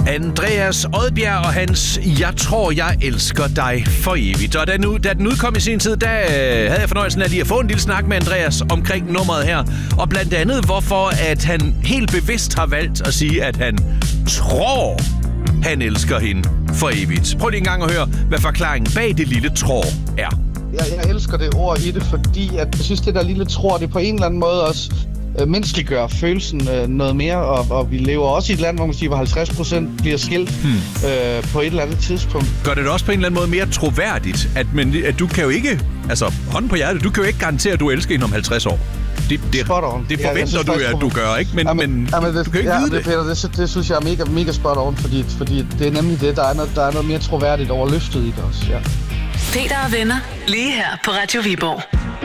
Andreas Odbjerg og hans Jeg tror, jeg elsker dig for evigt. Og da den udkom i sin tid, der havde jeg fornøjelsen af lige at få en lille snak med Andreas omkring nummeret her. Og blandt andet, hvorfor at han helt bevidst har valgt at sige, at han tror, han elsker hende for evigt. Prøv lige en gang at høre, hvad forklaringen bag det lille tror er. Jeg elsker det ord i det, fordi at jeg synes, det der lille tror, det på en eller anden måde også menneskeliggør følelsen noget mere, og vi lever også i et land, hvor man siger, hvor 50% bliver skilt på et eller andet tidspunkt. Gør det også på en eller anden måde mere troværdigt, at du kan jo ikke, altså hånden på hjertet, du kan jo ikke garantere, at du elsker hende om 50 år. Det forventer du, at du gør, ikke? Men du kan ikke vide det. Peter, det synes jeg er mega spot on, fordi det er nemlig det, der er noget mere troværdigt over løftet i det også, ja. Peter og venner, lige her på Radio Viborg.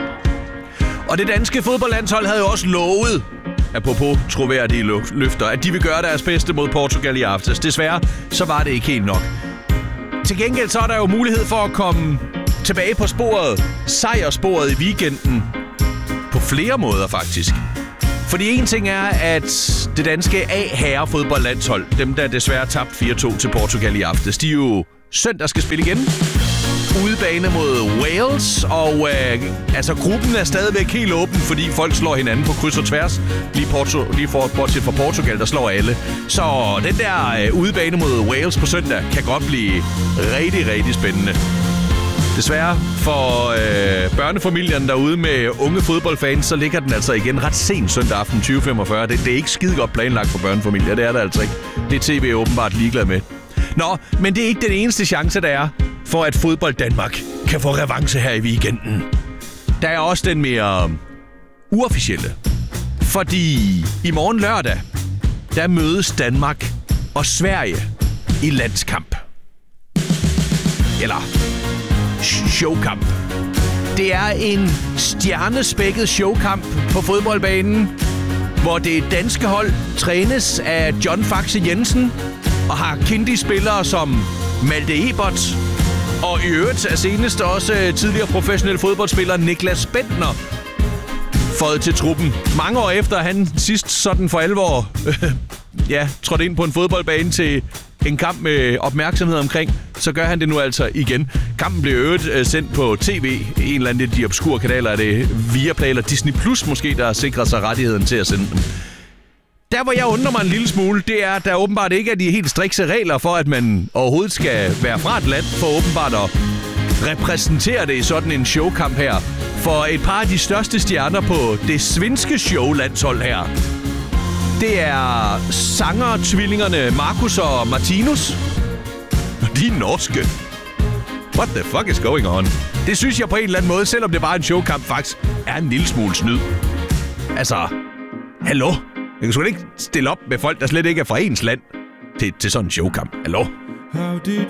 Og det danske fodboldlandshold havde jo også lovet, apropos troværdige løfter, at de vil gøre deres bedste mod Portugal i aftes. Desværre, så var det ikke helt nok. Til gengæld så er der jo mulighed for at komme tilbage på sporet, sejrsporet i weekenden, på flere måder faktisk. Fordi en ting er, at det danske A-herrefodboldlandshold, dem der desværre tabt 4-2 til Portugal i aftes, de jo søndag skal spille igen. Udebane mod Wales, og gruppen er stadigvæk helt åben, fordi folk slår hinanden på kryds og tværs. Bortset fra Portugal, der slår alle. Så den der udebane mod Wales på søndag kan godt blive rigtig, rigtig spændende. Desværre for børnefamilierne derude med unge fodboldfans, så ligger den altså igen ret sent søndag aften 20:45. Det er ikke skide godt planlagt for børnefamilier, det er det altså ikke. Det er TV åbenbart ligeglad med. Nå, men det er ikke den eneste chance, der er for at fodbold Danmark kan få revanche her i weekenden. Der er også den mere uofficielle. Fordi i morgen lørdag, der mødes Danmark og Sverige i landskamp. Eller showkamp. Det er en stjernespækket showkamp på fodboldbanen, hvor det danske hold trænes af John Faxe Jensen og har kendte spillere som Malte Ebert, og i øvrigt er senest også tidligere professionel fodboldspiller Niklas Bentner fået til truppen. Mange år efter han sidst sådan for alvor trådte ind på en fodboldbane til en kamp med opmærksomhed omkring, så gør han det nu altså igen. Kampen blev øvrigt sendt på tv. En eller anden af de obskure kanaler er det Viaplay eller Disney Plus måske, der sikrer sig rettigheden til at sende den. Der, hvor jeg undrer mig en lille smule, det er, at der åbenbart ikke er de helt strikse regler for, at man overhovedet skal være fra et land, for åbenbart at repræsentere det i sådan en showkamp her. For et par af de største stjerner på det svenske showlandshold her, det er sanger-tvillingerne Marcus og Martinus. Og de er norske. What the fuck is going on? Det synes jeg på en eller anden måde, selvom det bare er en showkamp, faktisk er en lille smule snyd. Altså, hallo? Jeg kan sgu ikke stille op med folk, der slet ikke er fra ens land til sådan en showkamp. Hallo? How did